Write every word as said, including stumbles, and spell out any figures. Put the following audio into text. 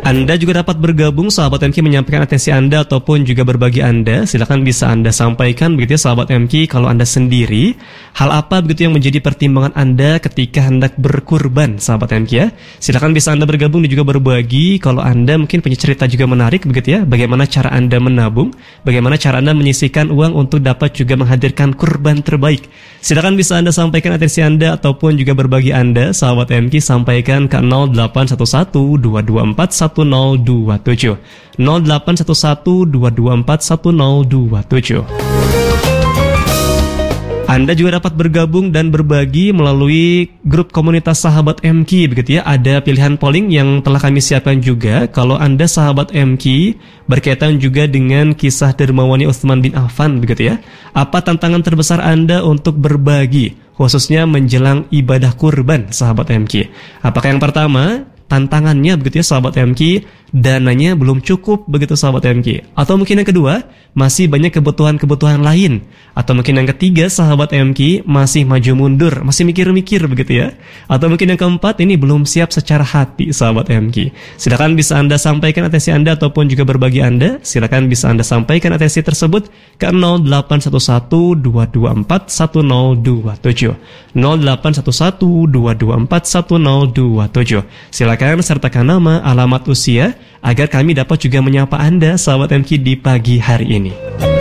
Anda juga dapat bergabung, sahabat M K, menyampaikan atensi Anda ataupun juga berbagi Anda. Silakan bisa Anda sampaikan begitu ya, sahabat M K, kalau Anda sendiri, hal apa begitu yang menjadi pertimbangan Anda ketika hendak berkurban, sahabat M K ya. Silakan bisa Anda bergabung dan juga berbagi kalau Anda mungkin punya cerita juga menarik begitu ya. Bagaimana cara Anda menabung, bagaimana cara Anda menyisihkan uang untuk dapat juga menghadirkan kurban terbaik. Silakan bisa Anda sampaikan atensi Anda ataupun juga berbagi Anda, sahabat M K, sampaikan ke nol delapan satu satu dua dua empat satu nol dua tujuh nol delapan satu satu dua dua empat satu nol dua tujuh. Anda juga dapat bergabung dan berbagi melalui grup komunitas sahabat M K begitu ya. Ada pilihan polling yang telah kami siapkan juga. Kalau Anda sahabat M K berkaitan juga dengan kisah dermawani Utsman bin Affan begitu ya. Apa tantangan terbesar Anda untuk berbagi khususnya menjelang ibadah kurban, sahabat M K? Apakah yang pertama, tantangannya begitu ya, sahabat M K, dananya belum cukup begitu, sahabat M K? Atau mungkin yang kedua, masih banyak kebutuhan-kebutuhan lain? Atau mungkin yang ketiga, sahabat M K, masih maju mundur, masih mikir-mikir begitu ya? Atau mungkin yang keempat, ini belum siap secara hati, sahabat M K? Silakan bisa Anda sampaikan atensi Anda ataupun juga berbagi Anda. Silakan bisa Anda sampaikan atensi tersebut ke nol delapan satu satu dua dua empat satu nol dua tujuh nol delapan satu satu dua dua empat satu nol dua tujuh. Silakan sertakan nama, alamat, usia agar kami dapat juga menyapa Anda, sahabat M K, di pagi hari ini.